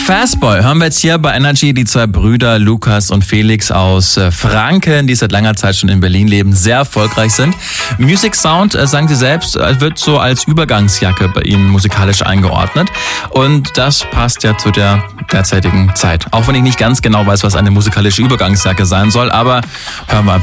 Fastboy hören wir jetzt hier bei Energy, die zwei Brüder Lukas und Felix aus Franken, die seit langer Zeit schon in Berlin leben, sehr erfolgreich sind. Music Sound, sagen sie selbst, wird so als Übergangsjacke bei ihnen musikalisch eingeordnet. Und das passt ja zu der derzeitigen Zeit. Auch wenn ich nicht ganz genau weiß, was eine musikalische Übergangsjacke sein soll, aber hören wir einfach